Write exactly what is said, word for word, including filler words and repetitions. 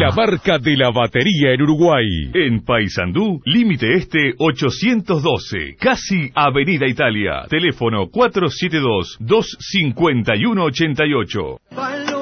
La marca de la batería en Uruguay. En Paysandú, límite este ochocientos doce, casi Avenida Italia. Teléfono cuatro siete dos, dos cinco uno, ocho ocho.